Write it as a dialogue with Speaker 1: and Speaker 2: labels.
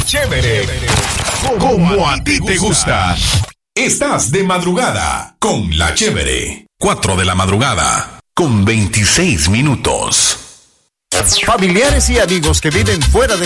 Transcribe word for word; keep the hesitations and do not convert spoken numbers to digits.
Speaker 1: chévere, como a ti te gusta. Estás de madrugada con La Chévere. cuatro de la madrugada con veintiséis minutos.
Speaker 2: Familiares y amigos que viven fuera del